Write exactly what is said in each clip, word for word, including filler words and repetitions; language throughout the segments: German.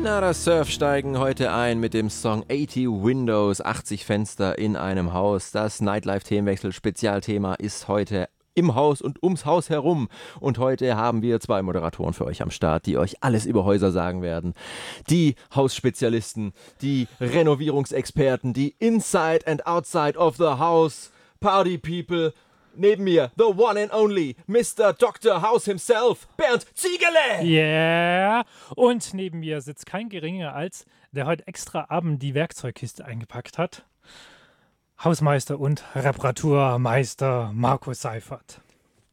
Na, das Surf steigen heute ein mit dem Song achtzig Windows, achtzig Fenster in einem Haus. Das Nightlife-Themenwechsel-Spezialthema ist heute im Haus und ums Haus herum. Und heute haben wir zwei Moderatoren für euch am Start, die euch alles über Häuser sagen werden. Die Hausspezialisten, die Renovierungsexperten, die Inside and Outside of the House Party People. Neben mir, the one and only, Mister Doktor House himself, Bernd Ziegele! Yeah! Und neben mir sitzt kein geringer als, der heute extra Abend die Werkzeugkiste eingepackt hat, Hausmeister und Reparaturmeister Markus Seifert.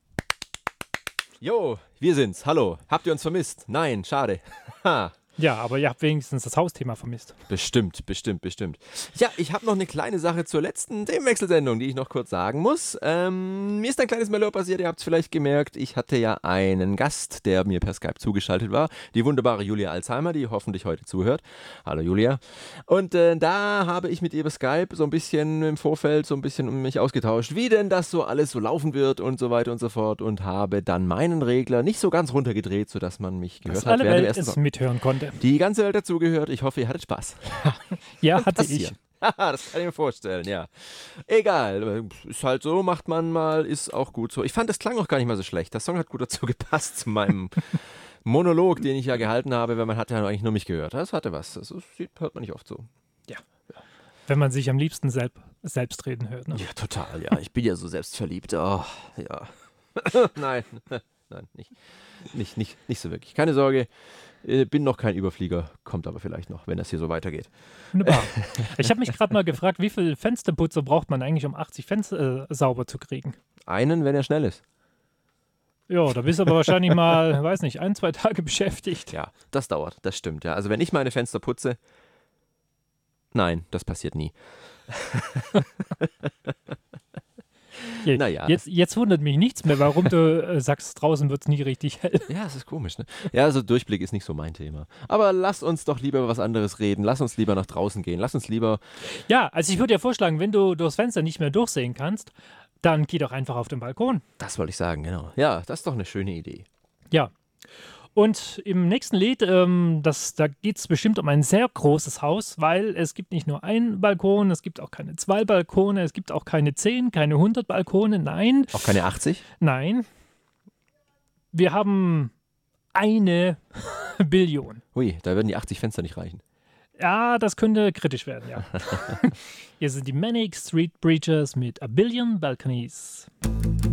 Jo, wir sind's. Hallo. Habt ihr uns vermisst? Nein, schade. Ha. Ja, aber ihr habt wenigstens das Hausthema vermisst. Bestimmt, bestimmt, bestimmt. Ja, ich habe noch eine kleine Sache zur letzten Themenwechselsendung, die ich noch kurz sagen muss. Ähm, mir ist ein kleines Malheur passiert, ihr habt es vielleicht gemerkt. Ich hatte ja einen Gast, der mir per Skype zugeschaltet war. Die wunderbare Julia Alzheimer, die hoffentlich heute zuhört. Hallo Julia. Und äh, da habe ich mit ihr über Skype so ein bisschen im Vorfeld so ein bisschen um mich ausgetauscht, wie denn das so alles so laufen wird und so weiter und so fort. Und habe dann meinen Regler nicht so ganz runtergedreht, sodass man mich gehört Dass hat. alle während dem Welt ersten es mithören konnte. Die ganze Welt dazugehört. Ich hoffe, ihr hattet Spaß. Ja, hatte ich. Haha, das kann ich mir vorstellen, ja. Egal, ist halt so, macht man mal, ist auch gut so. Ich fand, das klang auch gar nicht mal so schlecht. Der Song hat gut dazu gepasst zu meinem Monolog, den ich ja gehalten habe, weil man hat ja eigentlich nur mich gehört. Das hatte was. Das hört man nicht oft so. Ja. Wenn man sich am liebsten selb, selbst reden hört. Ne? Ja, total, ja. Ich bin ja so selbstverliebt. Oh, ja. Nein, nein, nicht, nicht, nicht, nicht so wirklich. Keine Sorge. Bin noch kein Überflieger, kommt aber vielleicht noch, wenn das hier so weitergeht. Wunderbar. Ich habe mich gerade mal gefragt, wie viel Fensterputzer braucht man eigentlich, um achtzig Fenster äh, sauber zu kriegen? Einen, wenn er schnell ist. Ja, da bist du aber wahrscheinlich mal, weiß nicht, ein, zwei Tage beschäftigt. Ja, das dauert, das stimmt, ja. Also wenn ich meine Fenster putze, nein, das passiert nie. Je, naja. Jetzt, jetzt wundert mich nichts mehr, warum du äh, sagst, draußen wird es nie richtig hell. Ja, das ist komisch, ne? Ja, also Durchblick ist nicht so mein Thema. Aber lass uns doch lieber über was anderes reden. Lass uns lieber nach draußen gehen. Lass uns lieber... Ja, also ich würde dir vorschlagen, wenn du durchs Fenster nicht mehr durchsehen kannst, dann geh doch einfach auf den Balkon. Das wollte ich sagen, genau. Ja, das ist doch eine schöne Idee. Ja. Und im nächsten Lied, ähm, das, da geht es bestimmt um ein sehr großes Haus, weil es gibt nicht nur einen Balkon, es gibt auch keine zwei Balkone, es gibt auch keine zehn, keine hundert Balkone, nein. Auch keine achtzig? Nein. Wir haben eine Billion. Ui, da würden die achtzig Fenster nicht reichen. Ja, das könnte kritisch werden, ja. Hier sind die Manic Street Preachers mit A Billion Balconies.